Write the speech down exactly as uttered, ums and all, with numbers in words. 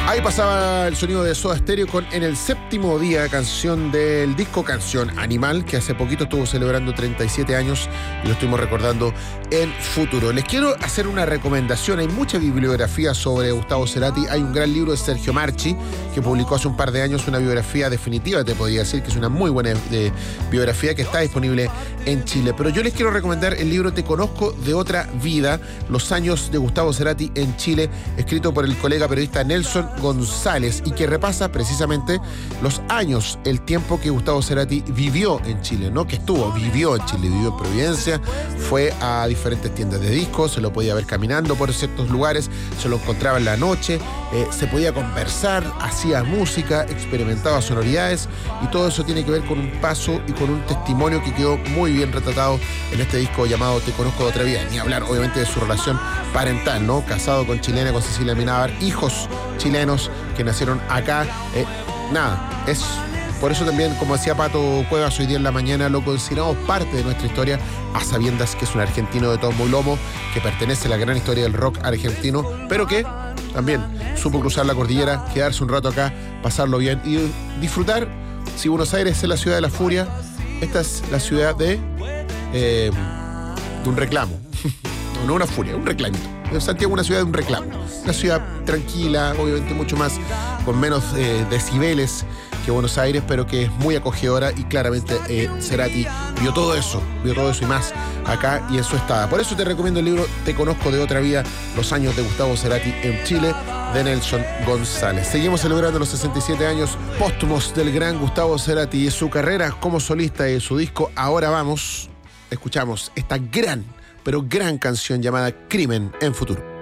Ahí pasaba el sonido de Soda Stereo con En el séptimo día, canción del disco Canción Animal, que hace poquito estuvo celebrando treinta y siete años y lo estuvimos recordando en Futuro. Les quiero hacer una recomendación. Hay mucha bibliografía sobre Gustavo Cerati. Hay un gran libro de Sergio Marchi que publicó hace un par de años una biografía definitiva, te podría decir que es una muy buena de, biografía que está disponible en Chile. Pero yo les quiero recomendar el libro Te conozco de otra vida, los años de Gustavo Cerati en Chile, escrito por el colega periodista Nelson González, y que repasa precisamente los años, el tiempo que Gustavo Cerati vivió en Chile, no que estuvo, vivió en Chile, vivió en Providencia, fue a diferentes tiendas de discos, se lo podía ver caminando por ciertos lugares, se lo encontraba en la noche, eh, se podía conversar, hacía música, experimentaba sonoridades, y todo eso tiene que ver con un paso y con un testimonio que quedó muy bien retratado en este disco llamado Te conozco de otra vida. Ni hablar obviamente de su relación parental, ¿no? Casado con chilena, con Cecilia Amenábar, hijos chilenos que nacieron acá. Eh, nada, es por eso también, como decía Pato Cuevas hoy día en la mañana, lo consideramos parte de nuestra historia, a sabiendas que es un argentino de tomo y lomo, que pertenece a la gran historia del rock argentino, pero que también supo cruzar la cordillera, quedarse un rato acá, pasarlo bien y disfrutar. Si Buenos Aires es la ciudad de la furia, esta es la ciudad de, eh, de un reclamo. No, no una furia, un reclamito. Santiago es una ciudad de un reclamo. Una ciudad tranquila, obviamente mucho más, con menos eh, decibeles que Buenos Aires, pero que es muy acogedora, y claramente eh, Cerati vio todo eso, vio todo eso y más acá y en su estada. Por eso te recomiendo el libro Te conozco de otra vida, los años de Gustavo Cerati en Chile, de Nelson González. Seguimos celebrando los sesenta y siete años póstumos del gran Gustavo Cerati y su carrera como solista y su disco Ahora Vamos. Escuchamos esta gran, pero gran canción llamada Crimen en Futuro.